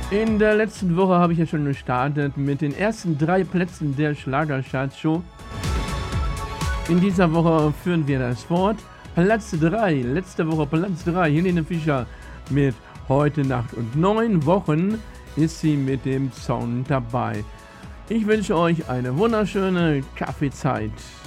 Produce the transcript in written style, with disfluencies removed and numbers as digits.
In der letzten Woche habe ich ja schon gestartet mit den ersten 3 Plätzen der Schlagercharts-Show. In dieser Woche führen wir das Wort. Platz 3, letzte Woche Platz 3, Helene Fischer mit Heute Nacht und 9 Wochen ist sie mit dem Song dabei. Ich wünsche euch eine wunderschöne Kaffeezeit.